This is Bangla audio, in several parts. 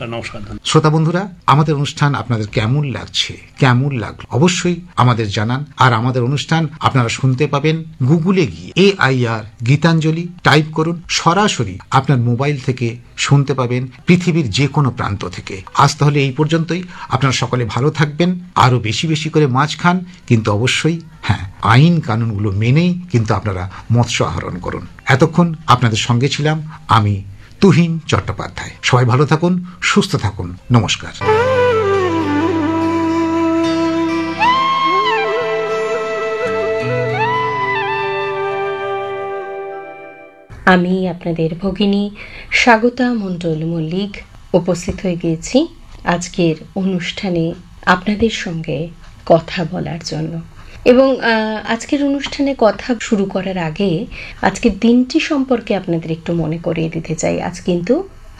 নমস্কার। শ্রোতা বন্ধুরা, আমাদের অনুষ্ঠান আপনাদের কেমন লাগছে, কেমন লাগলো অবশ্যই আমাদের জানান। আর আমাদের অনুষ্ঠান আপনারা শুনতে পাবেন গুগলে গিয়ে AIR গীতাঞ্জলি টাইপ করুন, সরাসরি আপনার মোবাইল থেকে শুনতে পাবেন পৃথিবীর যে কোনো প্রান্ত থেকে। আজ তাহলে এই পর্যন্তই। আপনারা সকলে ভালো থাকবেন, আরো বেশি বেশি করে মাছ খান, কিন্তু অবশ্যই হ্যাঁ, আইন কানুনগুলো মেনেই কিন্তু আপনারা মৎস্য আহরণ করুন। এতক্ষণ আপনাদের সঙ্গে ছিলাম আমি তুহিন চট্টোপাধ্যায়। সবাই ভালো থাকুন, সুস্থ থাকুন, নমস্কার। আমি আপনাদের ভগিনী স্বাগতা মণ্ডল মল্লিক উপস্থিত হয়ে গিয়েছি আজকের অনুষ্ঠানে আপনাদের সঙ্গে কথা বলার জন্য। এবং আজকের অনুষ্ঠানে কথা শুরু করার আগে আজকের দিনটি সম্পর্কে আপনাদের একটু মনে করিয়ে দিতে চাই। আজ কিন্তু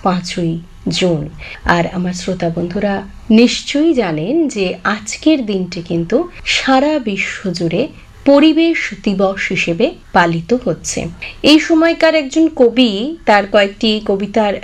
5ই জুন। আর আমার শ্রোতা বন্ধুরা নিশ্চয়ই জানেন যে আজকের দিনটি কিন্তু সারা বিশ্ব জুড়ে পরিবেশ দিবস হিসেবে পালিত হচ্ছে। এই সময়কার একজন কবি তার কয়েকটি কবিতার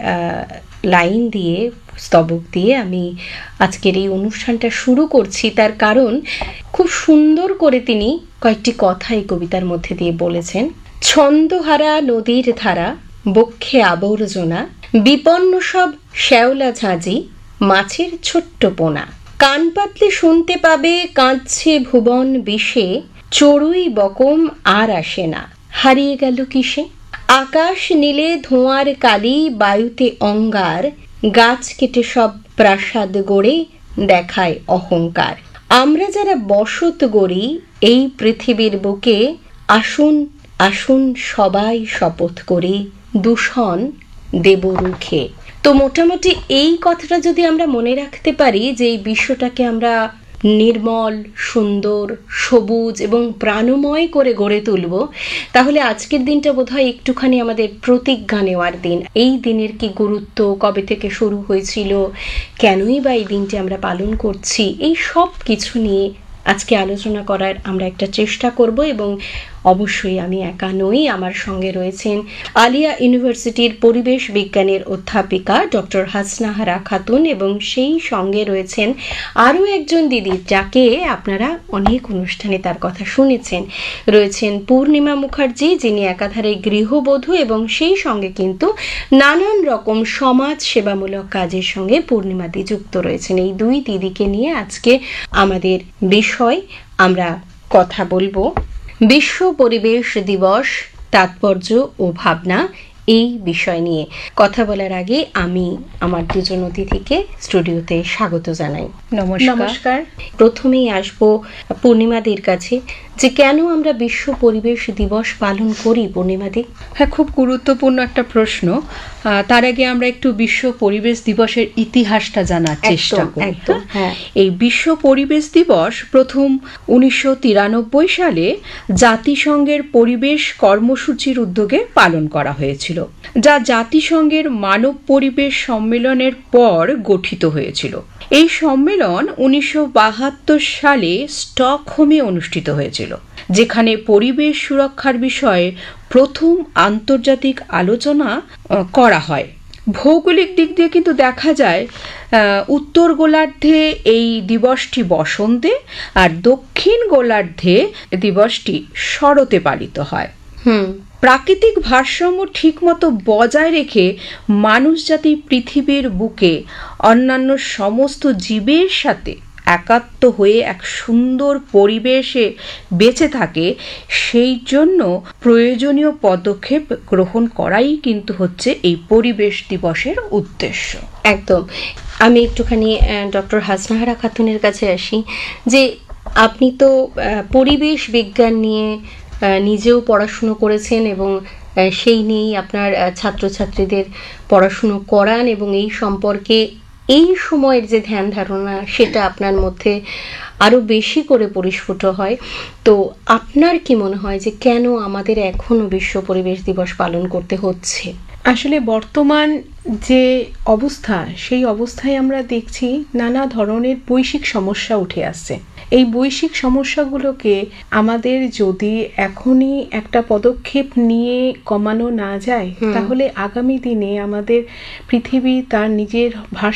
লাইন দিয়ে, স্তবক দিয়ে আমি আজকের এই অনুষ্ঠানটা শুরু করছি। তার কারণ খুব সুন্দর করে তিনি কয়েকটি কথা এই কবিতার মধ্যে দিয়ে বলেছেন। ছন্দহারা নদীর ধারা, বক্ষে আবর্জনা, বিপন্ন সব শ্যাওলা ঝাঁঝি, মাছের ছোট্ট পোনা, কান পাতলে শুনতে পাবে কাঁদছে ভুবন বিষে, চড়ুই বকম আর আসে না, হারিয়ে গেল কিসে, আকাশ নীলে ধোঁয়ার কালি, বায়ুতে অঙ্গার, গাছ কেটে সব প্রাসাদ গড়ে দেখায় অহংকার। আমরা যারা বসত গড়ি এই পৃথিবীর বুকে, আসুন আসুন সবাই শপথ করি, দূষণ দেব রুখে। তো মোটামুটি এই কথাটা যদি আমরা মনে রাখতে পারি যে এই বিশ্বটাকে আমরা নির্মল, সুন্দর, সবুজ এবং প্রাণময় করে গড়ে তুলব, তাহলে আজকের দিনটা বোধহয় একটুখানি আমাদের প্রতিজ্ঞা নেওয়ার দিন। এই দিনের কি গুরুত্ব, কবে থেকে শুরু হয়েছিল, কেনই বা এই দিনটি আমরা পালন করছি, এই সব কিছু নিয়ে আজকে আলোচনা করার আমরা একটা চেষ্টা করব। এবং অবশ্যই আমি একা নই, আমার সঙ্গে রয়েছেন আলিয়া ইউনিভার্সিটির পরিবেশ বিজ্ঞানের অধ্যাপিকা ডক্টর হাসনাহারা খাতুন, এবং সেই সঙ্গে রয়েছেন আরও একজন দিদি যাকে আপনারা অনেক অনুষ্ঠানে তার কথা শুনেছেন। রয়েছেন পূর্ণিমা মুখার্জি, যিনি একাধারে গৃহবধূ এবং সেই সঙ্গে কিন্তু নানান রকম সমাজ সেবামূলক কাজের সঙ্গে পূর্ণিমাদি যুক্ত রয়েছেন। এই দুই দিদিকে নিয়ে আজকে আমাদের বিষয় আমরা কথা বলবো বিশ্ব পরিবেশ দিবস, তাৎপর্য ও ভাবনা, এই বিষয় নিয়ে কথা বলার আগে আমি আমার দুজন অতিথিকে স্টুডিওতে স্বাগত জানাই। নমস্কার। প্রথমেই আসবো পূর্ণিমাদির কাছে, যে কেন আমরা বিশ্ব পরিবেশ দিবস পালন করি। পূর্ণিমাদি, হ্যাঁ, খুব গুরুত্বপূর্ণ একটা প্রশ্ন। তার আগে আমরা একটু বিশ্ব পরিবেশ দিবসের ইতিহাসটা জানার চেষ্টা করি। এই বিশ্ব পরিবেশ দিবস প্রথম 1993 সালে জাতিসংঘের পরিবেশ কর্মসূচির উদ্যোগে পালন করা হয়েছিল, যা জাতিসংঘের মানব পরিবেশ সম্মেলনের পর গঠিত হয়েছিল। এই সম্মেলন 1972 সালে স্টকহোমে অনুষ্ঠিত হয়েছিল, যেখানে পরিবেশ সুরক্ষার বিষয়ে প্রথম আন্তর্জাতিক আলোচনা করা হয়। ভৌগোলিক দিক দিয়ে কিন্তু দেখা যায় উত্তর গোলার্ধে এই দিবসটি বসন্তে আর দক্ষিণ গোলার্ধে দিবসটি শরতে পালিত হয়। প্রাকৃতিক ভারসাম্য ঠিকমতো বজায় রেখে মানুষ জাতি পৃথিবীর বুকে অন্যান্য সমস্ত জীবের সাথে একাত্ম হয়ে এক সুন্দর পরিবেশে বেঁচে থাকে, সেই জন্য প্রয়োজনীয় পদক্ষেপ গ্রহণ করাই কিন্তু হচ্ছে এই পরিবেশ দিবসের উদ্দেশ্য। একদম। আমি একটুখানি ডক্টর হাসনাহারা খাতুনের কাছে আসি, যে আপনি তো পরিবেশ বিজ্ঞান নিয়ে নিজেও পড়াশুনো করেছেন এবং সেই নিয়েই আপনার ছাত্রছাত্রীদের পড়াশুনো করান, এবং এই সম্পর্কে এই সময়ের যে ধ্যান ধারণা সেটা আপনার মধ্যে আরো বেশি করে পরিস্ফুট হয়। তো আপনার কি মনে হয় যে কেন আমাদের এখনো বিশ্ব পরিবেশ দিবস পালন করতে হচ্ছে? আসলে বর্তমান যে অবস্থা, সেই অবস্থায় আমরা দেখছি নানা ধরনের বৈশ্বিক সমস্যা উঠে আসছে। এই বৈশ্বিক সমস্যাগুলোকে আমাদের যদি এখনই একটা পদক্ষেপ নিয়ে কমানো না যায়, তাহলে আগামী দিনে আমাদের পৃথিবী তার নিজের